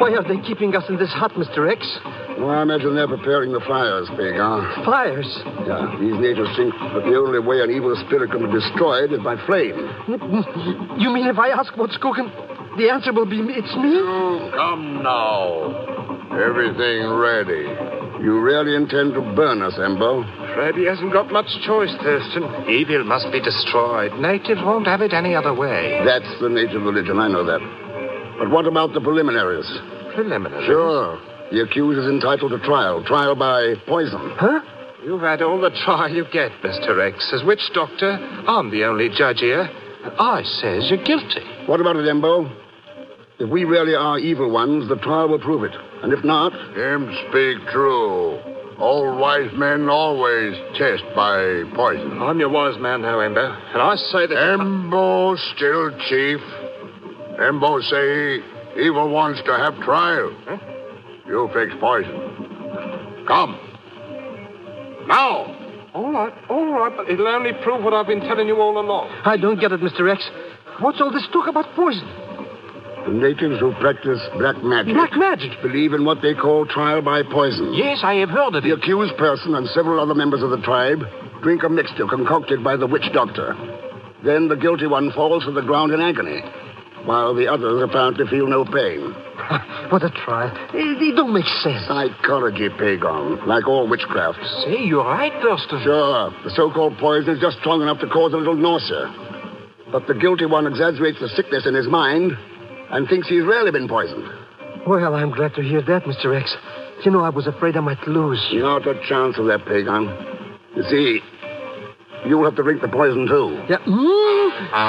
Why are they keeping us in this hut, Mr. X? Well, I imagine they're preparing the fires, Pagan. Fires? Yeah, these natives think that the only way an evil spirit can be destroyed is by flame. You mean if I ask what's cooking, the answer will be it's me? You come now. Everything ready. You really intend to burn us, Embo? Freddy hasn't got much choice, Thurston. Evil must be destroyed. Natives won't have it any other way. That's the native religion, I know that. But what about the preliminaries? Preliminaries? Sure. The accused is entitled to trial. Trial by poison. Huh? You've had all the trial you get, Mr. X. As witch doctor, I'm the only judge here. And I says you're guilty. What about it, Embo? If we really are evil ones, the trial will prove it. And if not... Him speak true. Old wise men always test by poison. I'm your wise man now, Embo. And I say that... Embo still chief. Embo say evil wants to have trial. Huh? You fix poison. Come. Now. All right, but it'll only prove what I've been telling you all along. I don't get it, Mr. X. What's all this talk about poison? The natives who practice black magic... Black magic? ...believe in what they call trial by poison. Yes, I have heard of The it. accused person and several other members of the tribe drink a mixture concocted by the witch doctor. Then the guilty one falls to the ground in agony, while the others apparently feel no pain. What a trial. It don't make sense. Psychology, Pagan, like all witchcraft. Say, you're right, Thurston. Sure, the so-called poison is just strong enough to cause a little nausea. But the guilty one exaggerates the sickness in his mind and thinks he's really been poisoned. Well, I'm glad to hear that, Mr. X. You know, I was afraid I might lose. Not a chance of that, Pagan. You see, you'll have to drink the poison, too. Yeah.